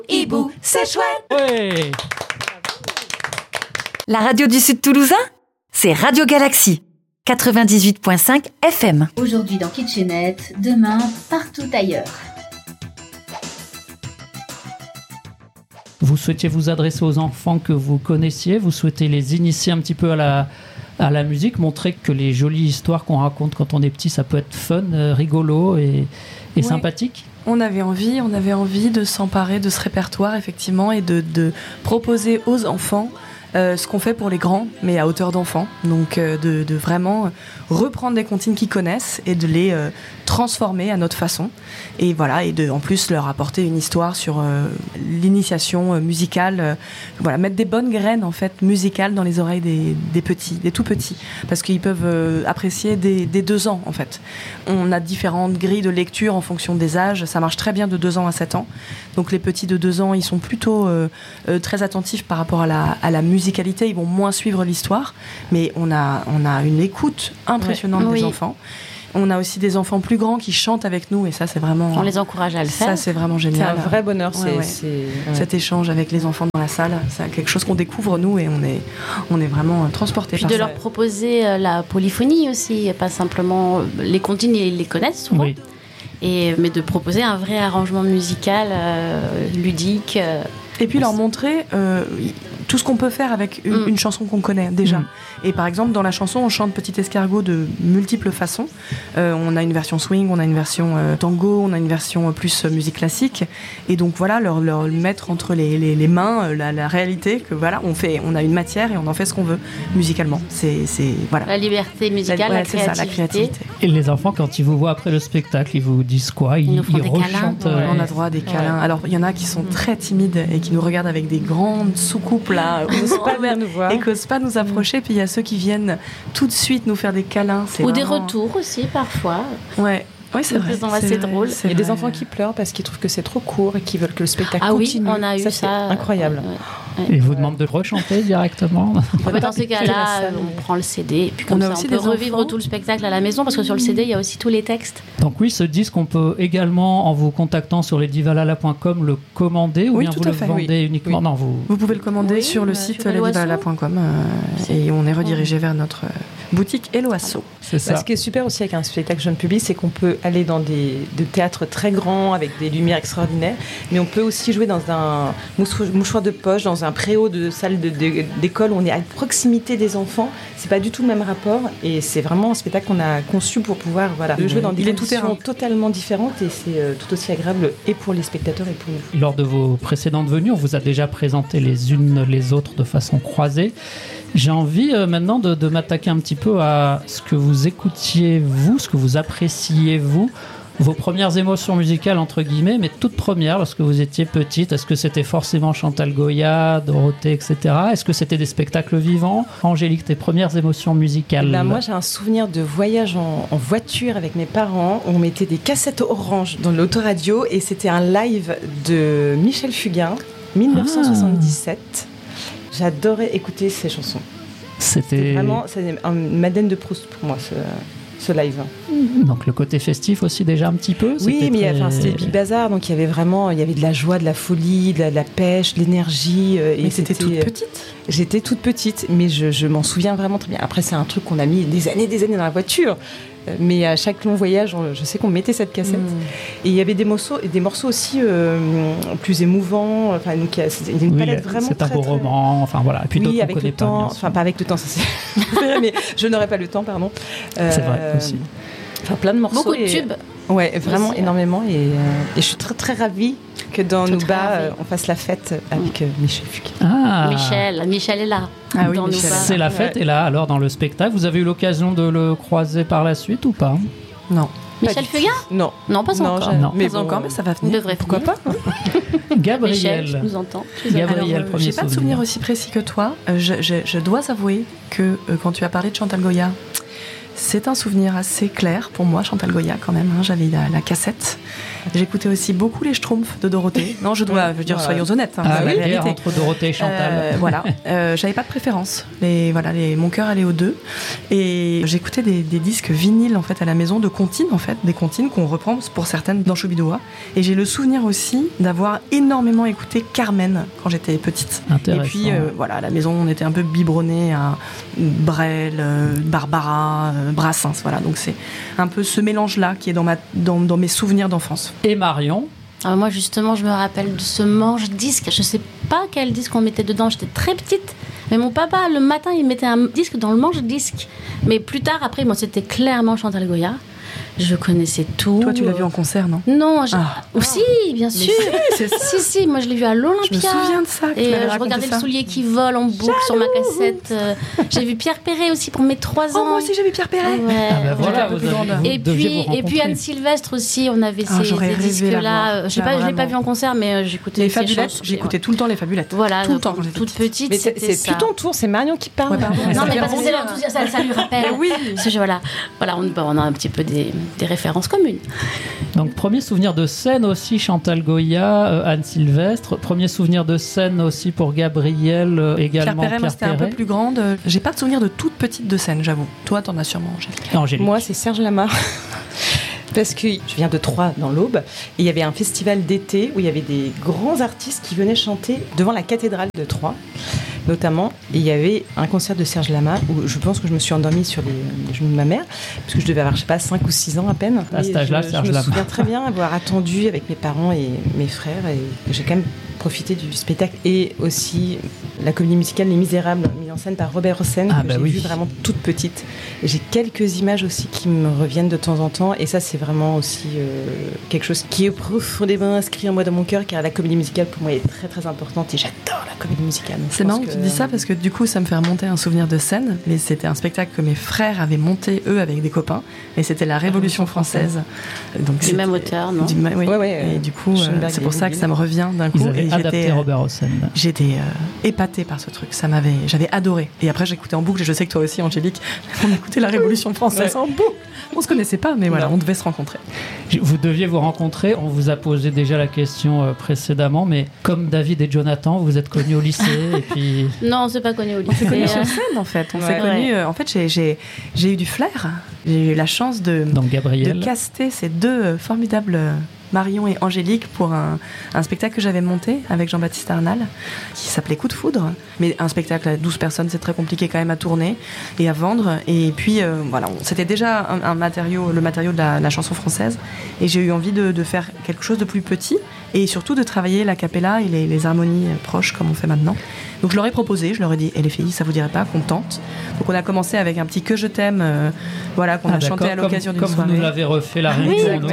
Hibou, c'est chouette. Ouais. La radio du Sud Toulousain, c'est Radio Galaxie, 98.5 FM. Aujourd'hui dans Kitchenette, demain partout ailleurs. Vous souhaitiez vous adresser aux enfants que vous connaissiez, vous souhaitez les initier un petit peu à la musique, montrer que les jolies histoires qu'on raconte quand on est petit, ça peut être fun, rigolo et sympathique. On avait envie de s'emparer de ce répertoire, effectivement, et de proposer aux enfants ce qu'on fait pour les grands, mais à hauteur d'enfants. Donc de vraiment reprendre des comptines qu'ils connaissent et de les transformer à notre façon. Et voilà, et en plus leur apporter une histoire sur l'initiation musicale. Voilà, mettre des bonnes graines en fait musicales dans les oreilles des petits, des tout petits, parce qu'ils peuvent apprécier dès 2 ans en fait. On a différentes grilles de lecture en fonction des âges. Ça marche très bien de 2 ans à 7 ans. Donc les petits de 2 ans, ils sont plutôt très attentifs par rapport à la musicalité. Ils vont moins suivre l'histoire, mais on a une écoute impressionnante des enfants. On a aussi des enfants plus grands qui chantent avec nous, et ça c'est vraiment... On les encourage à le faire. Ça c'est vraiment génial. C'est un vrai bonheur. Cet échange avec les enfants dans la salle, c'est quelque chose qu'on découvre nous, et on est vraiment transportés par ça. Puis de leur proposer la polyphonie aussi, pas simplement les comptines, ils les connaissent souvent. Oui. Mais de proposer un vrai arrangement musical, ludique. Et puis leur montrer tout ce qu'on peut faire avec une chanson qu'on connaît déjà. Et par exemple, dans la chanson, on chante Petit Escargot de multiples façons. On a une version swing, on a une version tango, on a une version plus musique classique. Et donc voilà, leur mettre entre les mains la réalité que voilà, on a une matière et on en fait ce qu'on veut musicalement. C'est voilà. La liberté musicale, la créativité. C'est ça, la créativité. Et les enfants, quand ils vous voient après le spectacle, ils vous disent quoi? Ils nous font des rechantent. câlins. On a droit à des câlins. Alors, il y en a qui sont très timides et qui nous regardent avec des grandes soucoupes là, et qu'osent pas nous approcher. Puis il y a ceux qui viennent tout de suite nous faire des câlins. Ou vraiment... des retours aussi, parfois. Ouais. Oui, c'est vrai. C'est drôle. Il y a des enfants qui pleurent parce qu'ils trouvent que c'est trop court et qui veulent que le spectacle continue. Ah oui, on a eu ça. C'est incroyable. Et vous demandent de rechanter directement. Dans ces cas-là, on prend le CD et puis comme ça, on peut revivre tout le spectacle à la maison, parce que sur le CD, il y a aussi tous les textes. Donc oui, ce disque, on peut également, en vous contactant sur lesdivalala.com, le commander, ou bien vous le vendez uniquement. Oui. Non, vous pouvez le commander sur le site lesdivalala.com et on est redirigé vers notre boutique Eloasso. C'est ça. Ce qui est super aussi avec un spectacle jeune public, c'est qu'on peut aller dans des théâtres très grands avec des lumières extraordinaires, mais on peut aussi jouer dans un mouchoir de poche, dans un préau de salle d'école où on est à proximité des enfants. C'est pas du tout le même rapport, et c'est vraiment un spectacle qu'on a conçu pour pouvoir jouer dans des conditions totalement différentes, et c'est tout aussi agréable et pour les spectateurs et pour nous. Lors de vos précédentes venues, on vous a déjà présenté les unes les autres de façon croisée. J'ai envie maintenant de m'attaquer un petit peu à ce que vous écoutiez vous, ce que vous appréciez vous, vos premières émotions musicales entre guillemets, mais toutes premières lorsque vous étiez petite. Est-ce que c'était forcément Chantal Goya, Dorothée, etc.? Est-ce que c'était des spectacles vivants? Angélique, tes premières émotions musicales? Moi j'ai un souvenir de voyage en voiture avec mes parents. On mettait des cassettes orange dans l'autoradio et c'était un live de Michel Fugain, 1977. J'adorais écouter ces chansons. C'était vraiment une Madeleine de Proust pour moi, ce live. Donc le côté festif aussi déjà un petit peu. Oui, mais c'était Big Bazar, donc il y avait de la joie, de la folie, de la pêche, de l'énergie. Mais c'était toute petite. J'étais toute petite, mais je m'en souviens vraiment très bien. Après, c'est un truc qu'on a mis des années dans la voiture. Mais à chaque long voyage, je sais qu'on mettait cette cassette. Et il y avait des morceaux aussi plus émouvants. Enfin, donc il y a une palette vraiment c'est un beau roman. Enfin voilà. Et puis d'autres avec le temps. Enfin, pas avec le temps, ça c'est. Mais je n'aurais pas le temps, pardon. C'est vrai aussi. Enfin, plein de morceaux. Beaucoup de tubes. Ouais, vraiment aussi, énormément. Et je suis très très ravie que dans Nouba, on fasse la fête avec Michel Fugain. Michel est là. Ah oui, c'est la fête est là. Alors dans le spectacle, vous avez eu l'occasion de le croiser par la suite ou pas? Non. Michel Fugain? Non, pas encore. Non. Mais encore, mais ça va venir. Pourquoi pas? Gabriel. Michel, je nous entends. Gabriel, premier j'ai pas de souvenir aussi précis que toi. Je dois avouer que quand tu as parlé de Chantal Goya, c'est un souvenir assez clair pour moi, Chantal Goya quand même. J'avais la cassette. J'écoutais aussi beaucoup les Schtroumpfs de Dorothée. Non, soyons honnêtes. La guerre entre Dorothée et Chantal. Voilà. J'avais pas de préférence. Mon cœur allait aux deux. Et j'écoutais des disques vinyles en fait à la maison de comptines en fait, des comptines qu'on reprend pour certaines dans Choubidoua. Et j'ai le souvenir aussi d'avoir énormément écouté Carmen quand j'étais petite. Intéressant. Et puis à la maison on était un peu biberonnés à Brel, Barbara, Brassens. Voilà, donc c'est un peu ce mélange-là qui est dans mes souvenirs d'enfance. Et Marion? Moi justement je me rappelle de ce manche-disque. Je sais pas quel disque on mettait dedans, j'étais très petite. Mais mon papa, le matin, il mettait un disque dans le manche-disque. Mais plus tard, après, moi, c'était clairement Chantal Goya. Je connaissais tout. Toi, tu l'as vu en concert, non? Non, aussi, bien sûr. Si, moi je l'ai vu à l'Olympia. Je me souviens de ça. Et je regardais le soulier qui vole en boucle sur ma cassette. J'ai vu Pierre Perret aussi pour mes 3 ans. Moi aussi j'ai vu Pierre Perret. Ouais. Voilà, et puis Anne Sylvestre aussi, on avait ces disques-là. Je l'ai pas vu en concert, mais j'écoutais les Fabulettes. J'écoutais tout le temps les Fabulettes. Voilà, tout le temps toute petite. Mais c'est plus ton tour, c'est Marion qui parle. Non, mais parce que c'est l'enthousiasme, ça lui rappelle. Oui. Voilà, on a un petit peu des références communes. Donc premier souvenir de scène aussi Chantal Goya, Anne Sylvestre. Premier souvenir de scène aussi pour Gabriel, également Pierre Perret. Moi c'était un peu plus grande. J'ai pas de souvenir de toute petite de scène, j'avoue. Toi t'en as sûrement, Angélique. Moi c'est Serge Lama. Parce que je viens de Troyes dans l'Aube et il y avait un festival d'été où il y avait des grands artistes qui venaient chanter devant la cathédrale de Troyes notamment, et il y avait un concert de Serge Lama où je pense que je me suis endormie sur les genoux de ma mère parce que je devais avoir 5 ou 6 ans à peine. À cet âge-là, Serge Lama. Je me souviens très bien avoir attendu avec mes parents et mes frères, et j'ai quand même profité du spectacle, et aussi la comédie musicale Les Misérables, mise en scène par Robert Hossein, que j'ai vu vraiment toute petite. Et j'ai quelques images aussi qui me reviennent de temps en temps, et ça c'est vraiment aussi quelque chose qui est profondément inscrit en moi dans mon cœur, car la comédie musicale pour moi est très très importante et j'adore la comédie musicale. C'est marrant que tu dis ça parce que du coup ça me fait remonter un souvenir de scène. C'était un spectacle que mes frères avaient monté eux avec des copains, et c'était la Révolution française. Donc du même auteur, non? Oui. Et du coup c'est pour ça que ça me revient d'un coup. Adapté Robert Hossein. J'étais épatée par ce truc, j'avais adoré. Et après j'écoutais en boucle, et je sais que toi aussi Angélique, on écoutait la Révolution française en boucle. On se connaissait pas, mais voilà, on devait se rencontrer. Vous deviez vous rencontrer, on vous a posé déjà la question précédemment, mais comme David et Jonathan, vous êtes connus au lycée et puis... Non, on s'est pas connus au lycée. On s'est connus sur scène en fait. On s'est connus, en fait j'ai eu du flair. J'ai eu la chance de caster ces deux formidables Marion et Angélique pour un spectacle que j'avais monté avec Jean-Baptiste Arnal qui s'appelait Coup de foudre, mais un spectacle à 12 personnes, c'est très compliqué quand même à tourner et à vendre, et puis c'était déjà le matériau de la chanson française, et j'ai eu envie de faire quelque chose de plus petit et surtout de travailler la cappella et les harmonies proches comme on fait maintenant. Donc je leur ai proposé, je leur ai dit, les filles, ça vous dirait pas qu'on tente? Donc on a commencé avec un petit Que je t'aime, qu'on a chanté à l'occasion d'une soirée. Comme vous nous l'avez refait la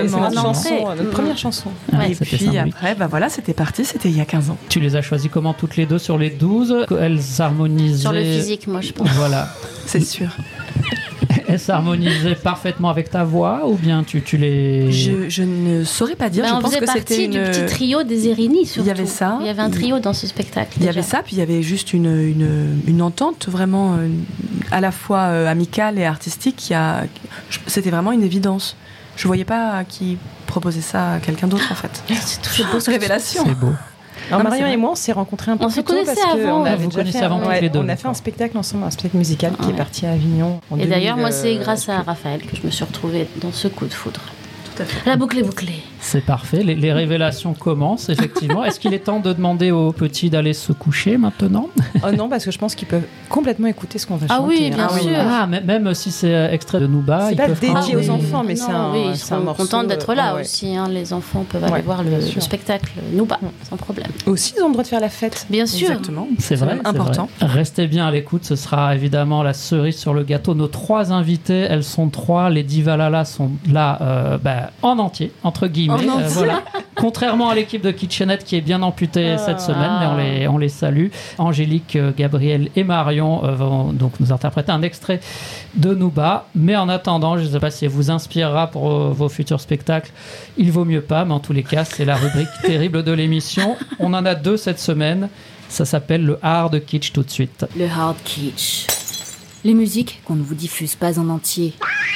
notre première chanson. Et puis après, c'était parti, c'était il y a 15 ans. Tu les as choisies comment toutes les deux sur les 12? Elles harmonisaient... Sur le physique, moi je pense. Voilà. C'est sûr. Elles s'harmonisaient parfaitement avec ta voix, ou bien tu les... Je ne saurais pas dire. On faisait partie du petit trio des Erini, surtout. Il y avait ça. Il y avait un trio dans ce spectacle. Il y avait ça, puis il y avait juste une entente vraiment à la fois amicale et artistique. C'était vraiment une évidence. Je voyais pas qui proposait ça à quelqu'un d'autre en fait. C'est beau, révélation. C'est beau. Alors Marion et moi, on s'est rencontrés un peu plus tôt parce qu'on avait déjà fait on a fait un spectacle ensemble, un spectacle musical qui est parti à Avignon. Et d'ailleurs, moi, c'est grâce à Raphaël que je me suis retrouvée dans ce Coup de foudre. Tout à fait. La boucle est bouclée. C'est parfait, les révélations commencent effectivement. Est-ce qu'il est temps de demander aux petits d'aller se coucher maintenant? Non, parce que je pense qu'ils peuvent complètement écouter ce qu'on va chanter. Ah oui, bien sûr. Même si c'est extrait de Nouba, c'est pas dédié aux enfants, mais ils seront contents d'être là aussi. Les enfants peuvent aller voir le spectacle Nouba, sans problème. Aussi, ils ont le droit de faire la fête. Bien sûr. Exactement, c'est vrai, important. Vrai. Restez bien à l'écoute, ce sera évidemment la cerise sur le gâteau. Nos 3 invités, elles sont 3. Les Divalala sont là en entier, entre guillemets. Voilà. Contrairement à l'équipe de Kitchenette qui est bien amputée cette semaine, mais on les salue. Angélique, Gabriel et Marion vont donc nous interpréter un extrait de Nouba. Mais en attendant, je ne sais pas si elle vous inspirera pour vos futurs spectacles. Il vaut mieux pas, mais en tous les cas, c'est la rubrique terrible de l'émission. On en a 2 cette semaine. Ça s'appelle le hard kitsch tout de suite. Le hard kitsch. Les musiques qu'on ne vous diffuse pas en entier.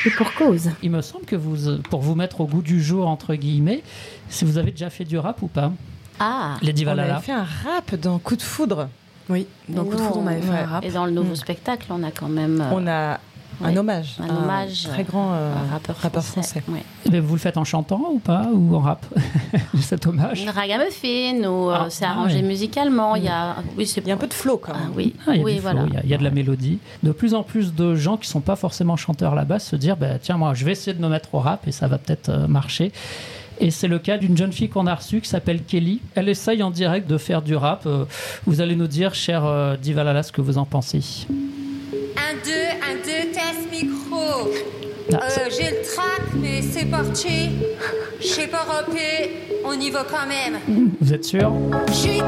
Et pour cause. Il me semble que pour vous mettre au goût du jour, entre guillemets, si vous avez déjà fait du rap ou pas, Ah, Lady On Valhalla. avait fait un rap dans Coup de foudre. Oui, dans Coup de foudre, on avait fait un rap. Et dans le nouveau spectacle, on a quand même On a un hommage. un hommage Très grand un rappeur français. Ouais. Mais vous le faites en chantant ou pas, ou en rap, cet hommage? Une ragamuffin, ou c'est ah arrangé ouais. musicalement. Il y a, Il y a un peu de flow quand Ah, même. oui, Ah, il y a oui, du flow, voilà. il y a de la mélodie. De plus en plus de gens qui sont pas forcément chanteurs à la base se dire bah, tiens, moi je vais essayer de me mettre au rap et ça va peut-être marcher. Et c'est le cas d'une jeune fille qu'on a reçue qui s'appelle Kelly. Elle essaye en direct de faire du rap. Vous allez nous dire, cher Di Valhalla, ce que vous en pensez. 1, 2, test micro. Ah, J'ai le track, mais c'est parti. Je sais pas rapper, on y va quand même. vous êtes sûr? J'ai